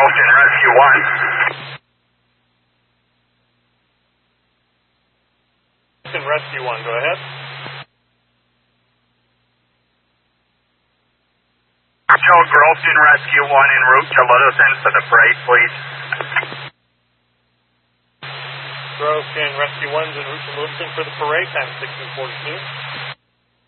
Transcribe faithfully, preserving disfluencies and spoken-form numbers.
Groston Rescue one. Groston Rescue one, go ahead. Tell Groston Rescue one en route to Littleton for the parade, please. Groston Rescue one's en route to Littleton for the parade, time sixteen forty-two.